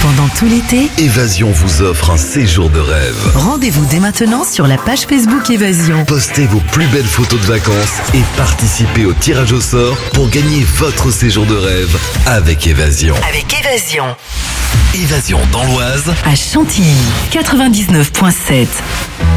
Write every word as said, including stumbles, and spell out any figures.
Pendant tout l'été, Évasion vous offre un séjour de rêve. rendez-vous dès maintenant sur la page Facebook Évasion. Postez vos plus belles photos de vacances et participez au tirage au sort pour gagner votre séjour de rêve avec Évasion. Avec Évasion. Évasion dans l'Oise. À Chantilly, quatre-vingt-dix-neuf virgule sept.